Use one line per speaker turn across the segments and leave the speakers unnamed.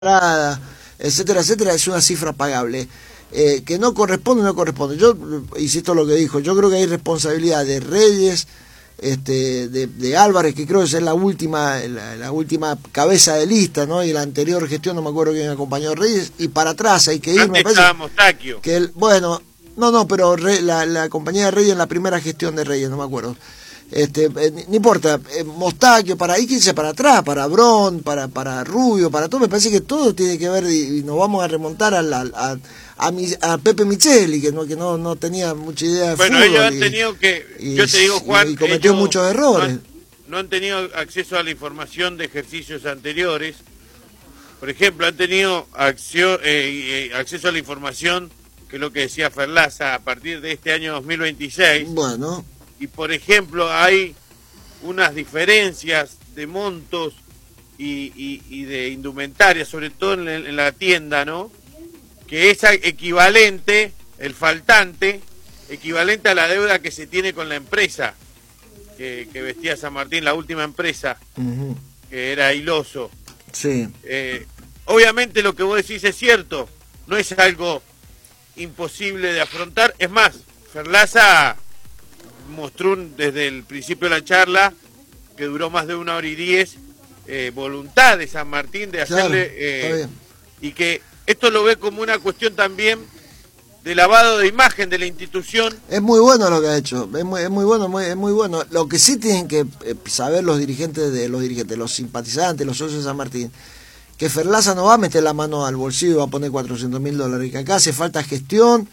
etcétera, etcétera, es una cifra pagable. Que no corresponde, no corresponde. Yo insisto en lo que dijo, yo creo que hay responsabilidad de Reyes, de Álvarez, que creo que es la última cabeza de lista, ¿no? Y la anterior gestión, no me acuerdo quién acompañó a Reyes, y para atrás hay que ir.
Antes estábamos Taquio.
Bueno, no, pero la compañía de Reyes en la primera gestión de Reyes, no me acuerdo. No importa, Mostaquio, para ahí quince para atrás, para Brón, para Rubio, para todo, me parece que todo tiene que ver y nos vamos a remontar a Pepe Micheli, que no tenía mucha idea de fútbol.
Bueno, ellos han tenido yo te digo, Juan,
y cometió muchos errores.
No han tenido acceso a la información de ejercicios anteriores. Por ejemplo, han tenido acceso a la información, que es lo que decía Ferlaza, a partir de este año 2026.
Bueno.
Y por ejemplo hay unas diferencias de montos y de indumentaria, sobre todo en la tienda, ¿no? Que es equivalente, el faltante, equivalente a la deuda que se tiene con la empresa que vestía San Martín, la última empresa, que era Iloso.
Sí.
Obviamente lo que vos decís es cierto, no es algo imposible de afrontar. Es más, Ferlaza mostró desde el principio de la charla, que duró más de 1 hora y 10, voluntad de San Martín de hacerle, y que esto lo ve como una cuestión también de lavado de imagen de la institución.
Es muy bueno lo que ha hecho, es muy bueno. Lo que sí tienen que saber los dirigentes, los simpatizantes, los socios de San Martín, que Ferlaza no va a meter la mano al bolsillo y va a poner $400.000, que acá hace falta gestión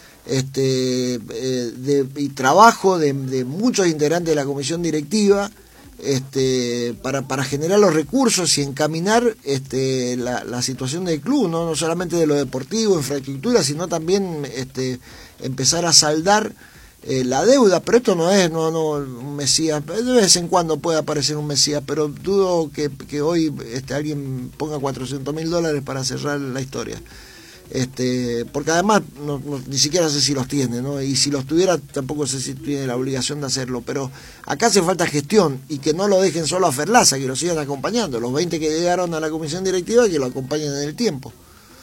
y trabajo de muchos integrantes de la comisión directiva para generar los recursos y encaminar la situación del club, no solamente de lo deportivo, infraestructura, sino también empezar a saldar la deuda. Pero esto no es un mesías, de vez en cuando puede aparecer un mesías, pero dudo que hoy alguien ponga $400.000 para cerrar la historia. Porque además ni siquiera sé si los tiene, ¿no? Y si los tuviera tampoco sé si tiene la obligación de hacerlo, pero acá hace falta gestión y que no lo dejen solo a Ferlaza, que lo sigan acompañando, los 20 que llegaron a la comisión directiva, que lo acompañen en el tiempo.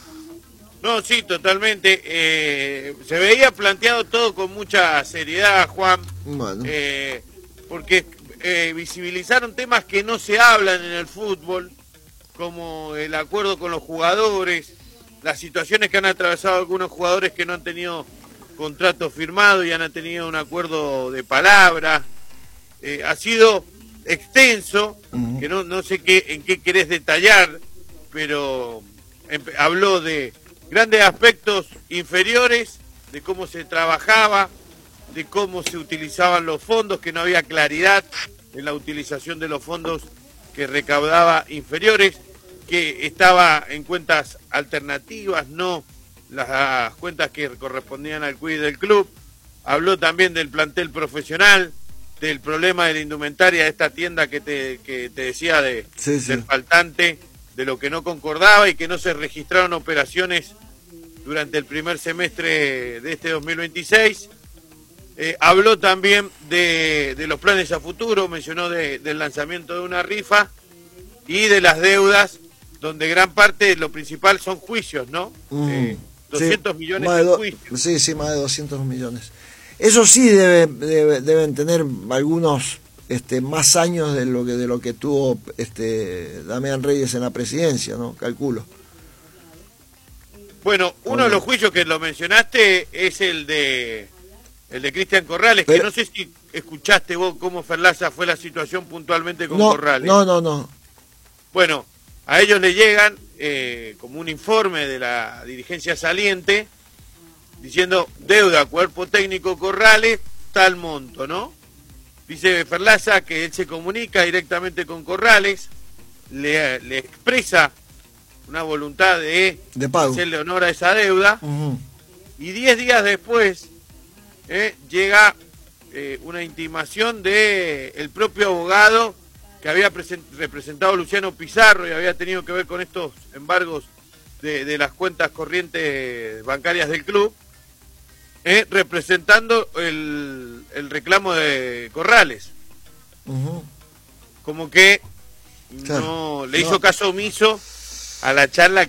No, sí, totalmente. Se veía planteado todo con mucha seriedad, Juan.
Bueno.
Porque visibilizaron temas que no se hablan en el fútbol, como el acuerdo con los jugadores, las situaciones que han atravesado algunos jugadores que no han tenido contrato firmado y han tenido un acuerdo de palabra. Ha sido extenso, que no sé en qué querés detallar, pero habló de grandes aspectos inferiores, de cómo se trabajaba, de cómo se utilizaban los fondos, que no había claridad en la utilización de los fondos que recaudaba inferiores, que estaba en cuentas alternativas, no las cuentas que correspondían al CUI del club. Habló también del plantel profesional, del problema de la indumentaria de esta tienda que te decía del faltante, de lo que no concordaba y que no se registraron operaciones durante el primer semestre de este 2026. Habló también de los planes a futuro, mencionó del lanzamiento de una rifa y de las deudas, donde gran parte, lo principal son juicios, ¿no? 200 millones de juicios.
Sí, más de 200 millones. Eso sí deben tener algunos más años de lo que tuvo Damián Reyes en la presidencia, ¿no? Calculo.
Bueno, uno de los juicios que lo mencionaste es el de Cristian Corrales, que no sé si escuchaste vos cómo Ferlaza fue la situación puntualmente con Corrales.
No.
Bueno, a ellos le llegan como un informe de la dirigencia saliente diciendo deuda, cuerpo técnico Corrales, tal monto, ¿no? Dice Ferlaza que él se comunica directamente con Corrales, le expresa una voluntad de hacerle honor a esa deuda, y 10 días después llega una intimación de el propio abogado que había representado a Luciano Pizarro y había tenido que ver con estos embargos de las cuentas corrientes bancarias del club, representando el reclamo de Corrales. Como que no le hizo caso omiso a la charla